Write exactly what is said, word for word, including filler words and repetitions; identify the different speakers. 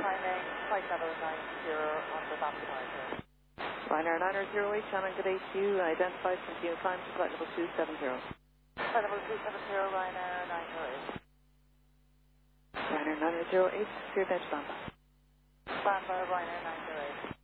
Speaker 1: climbing flight level nine zero on the optimizer.
Speaker 2: Ryanair nine zero eight, Shannon, good day to you. Identify, continue climb to flight level two seven zero.
Speaker 1: Flight level two seven zero, Ryanair nine zero eight.
Speaker 2: Ryanair nine zero eight, clear bench standby.
Speaker 1: Standby, Ryanair nine zero eight.